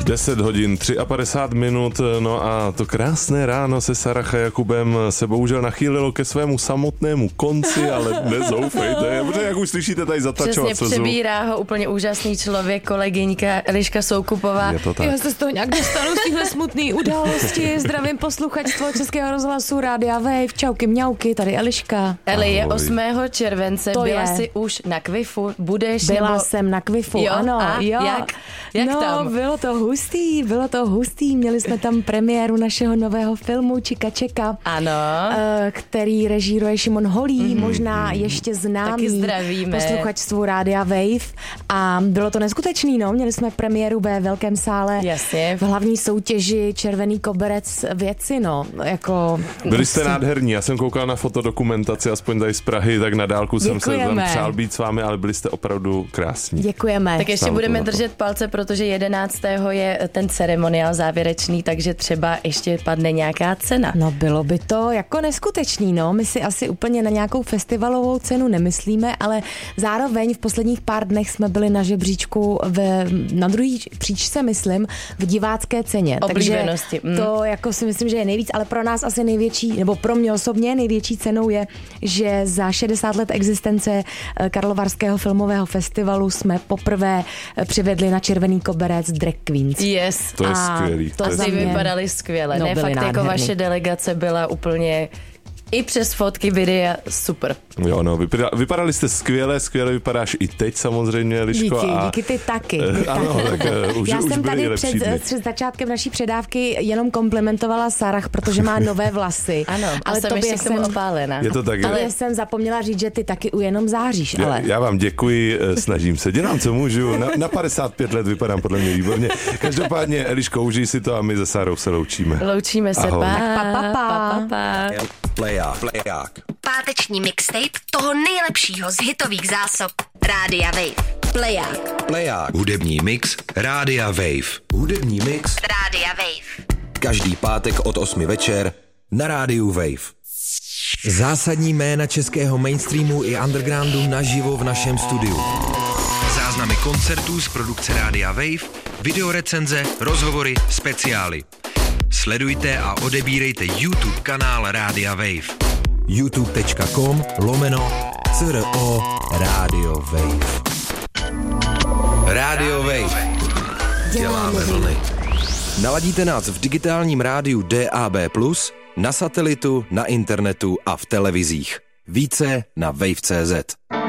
10 hodin 53 minut, no a to krásné ráno se Sarah a Jakubem se bohužel nachýlilo ke svému samotnému konci, ale nezoufejte, protože jak už slyšíte tady zatlačovat přesně slzu. přebírá ho úplně úžasný člověk, kolegyňka Eliška Soukupová. Je to tak. Já se z toho nějak dostanu z téhle smutné události. Zdravím posluchačstvo Českého rozhlasu Rádia Wave. Čauky mňauky, tady Eliška. Eli, je Ahoj. 8. července, To byla je. jsi už na Kvifu, budeš Byla nebo... jsem na Kvifu, Jo? ano. A jo. jak no, tam? Bylo to hustý. Měli jsme tam premiéru našeho nového filmu Čika Čeka. Ano. Který režíruje Šimon Holý, možná ještě známý Taky zdravíme. posluchačstvu Rádia Wave. A bylo to neskutečný, no. Měli jsme premiéru ve velkém sále. Jasně. V hlavní soutěži Červený koberec věci, no. Jako... Byli jste nádherní, já jsem koukal na fotodokumentaci, aspoň tady z Prahy, tak na dálku jsem se tam Děkujeme. přál být s vámi, ale byli jste opravdu krásní. Děkujeme. Tak ještě Stalo to budeme za to. držet palce, protože 11. je ten ceremoniál závěrečný, takže třeba ještě padne nějaká cena. No bylo by to jako neskutečný, no. My si asi úplně na nějakou festivalovou cenu nemyslíme, ale zároveň v posledních pár dnech jsme byli na žebříčku na druhý příčce, myslím, v divácké ceně. Oblíbenosti. Takže to jako si myslím, že je nejvíc, ale pro nás asi největší, nebo pro mě osobně největší cenou je, že za 60 let existence Karlovarského filmového festivalu jsme poprvé přivedli na Červený koberec Drag Queens. Yes. To je A skvělý. to je za Ty mě. vypadaly skvěle. No, Ne, byly fakt jako nádherný. vaše delegace byla úplně i přes fotky, videa super. Jo, no, vypadali jste skvěle vypadáš i teď samozřejmě, Eliško. Díky, ty taky. Ano, tak už Já jsem byly tady lepší dny. před začátkem naší předávky jenom komplimentovala Sarah, protože má nové vlasy. Ano, ale a jsem ještě k tomu opálená. Je to tak, ale jsem zapomněla říct, že ty taky jenom záříš, ale... Já vám děkuji, snažím se, dělám, co můžu, na 55 let vypadám podle mě výborně. Každopádně, Eliško, užij si to a my se Sárou se loučíme. Loučíme se, Ahoj. pa. Pleják. Páteční mixtape toho nejlepšího z hitových zásob Rádia Wave. Pleják. Hudební mix Rádia Wave. Hudební mix Rádia Wave. každý pátek od 8 večer na Rádiu Wave. Zásadní jména českého mainstreamu i undergroundu naživo v našem studiu. Záznamy koncertů z produkce Rádia Wave, videorecenze, rozhovory, speciály. Sledujte a odebírejte YouTube kanál Rádia Wave. youtube.com/CRO Radio Wave. Radio Wave. Děláme vlny. Naladíte nás v digitálním rádiu DAB+, na satelitu, na internetu a v televizích. Více na wave.cz.